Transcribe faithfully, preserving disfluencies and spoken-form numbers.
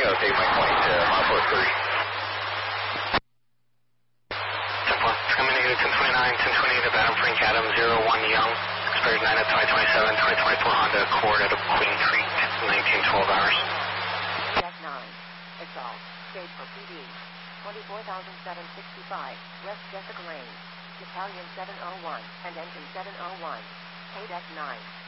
I'll take my point to mile four three. ten four, it's coming negative ten twenty-nine, ten twenty-eight of Adam Frank Adam, zero one Young, expired nine of twenty twenty-seven, twenty twenty-four Honda Accord out of Queen Creek, nineteen twelve hours. Deck nine, Exalt, stage for P D, twenty-four thousand seven hundred sixty-five, West Jessica Lane, Battalion seven oh one, and Engine seven oh one, K Deck nine.